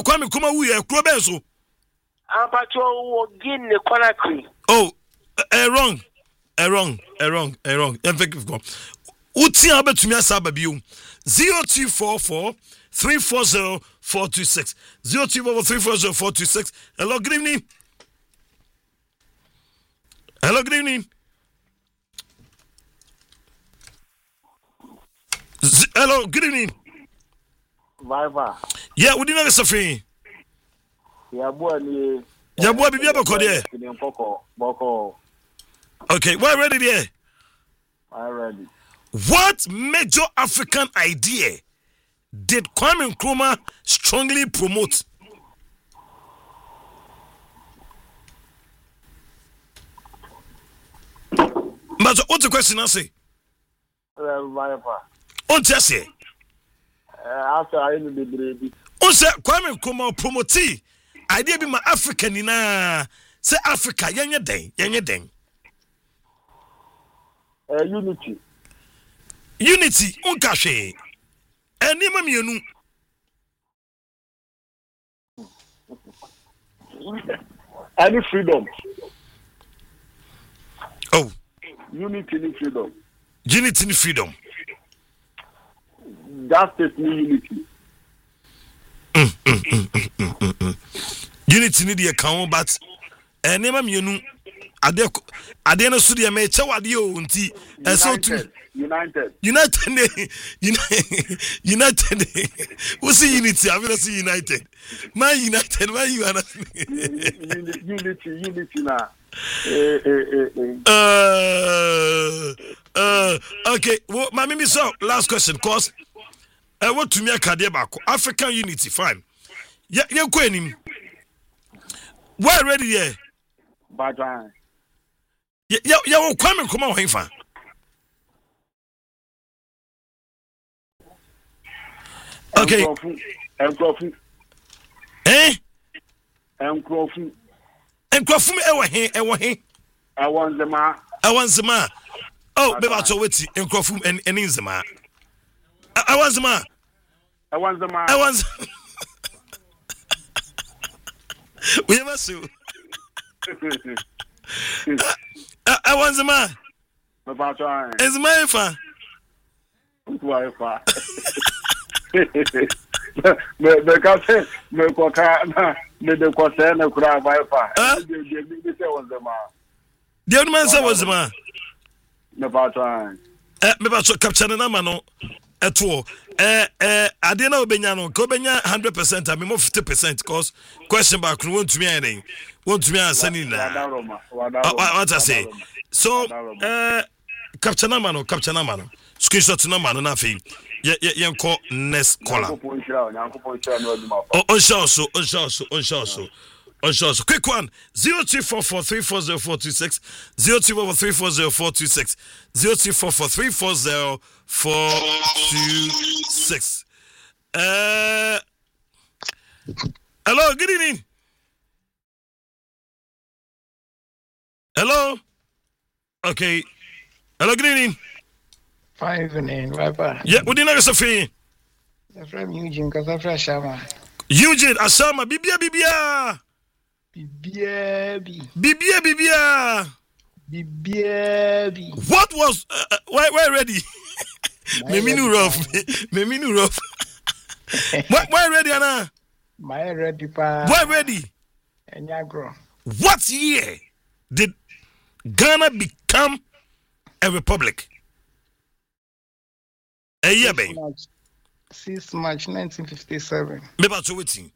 Kwame Nkrumah wu ye kuro ben so. Ampacho Guinea Conakry. Oh, wrong. Uti abetumi asaba biom 0244 340 426 0244 340 426. Hello, good evening. Hello, good evening. Hello, good evening. Viva. Yeah, we didn't have something. Yeah, boy, Bibi abako there. Boko. Okay, we're ready there. I'm ready. What major African idea did Kwame Nkrumah strongly promote? But what's the question I say? On say. After I know the baby. On say Kwame Nkrumah promote idea be my African ina say Africa yenye den. Unity on cache. Any mamienu. Any freedom. Oh. Unity and freedom. Unity and freedom. Justice and unity. Unity need the account, but any mamienu. Ade na so de me che wade o nti eso tu United we see unity I will see united man united why you are unity na okay well mami so last question cause what to me akade back African unity fine ye ko anim where ready there Badwan ya wo Kwame Nkrumah ho ifa okay Nkrofu ewo he Awanzema oh be ba to weti Nkrofu eni nzema Awanzema we never see Awanzema is my fa me ka se me ko ka na me de ko se na kura vai fa the old man was ma me ba to capture na ma no eto ade na obenya no ko obenya 100% am mo 50% cause question back no want to me anything want to me answer ni na what I say so capture na ma no screenshot na ma no na fe ye call next caller on show so quick one 0244340426 0244340426 0244340426 hello good evening hello okay hello good evening fine evening bye yeah what do you know Sophie from Eugene cuz after Ashama Eugene Ashama bibia what was why ready me rough why ready ana my ready pa why ready enyagro what year did Ghana become a republic a year babe 6 March 1957 me ba to wetin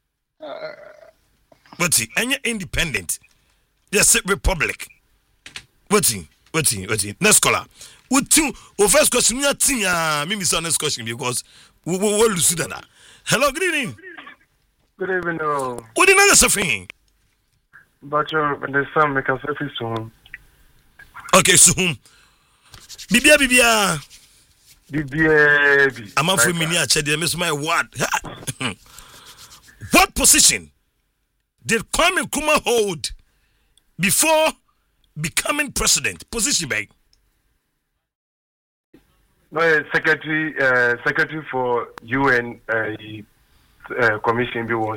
what's any independent? Yes, republic. What's next caller? What two? First question, me miss next question because we will lose that. Hello, good evening. Good evening. What do you know something? But the son make us happy soon. Okay, so Bibia. I'm out for me near Chad. Miss my word. What position did Kwame Nkrumah hold before becoming president? Position, babe. No, secretary for UN Commission.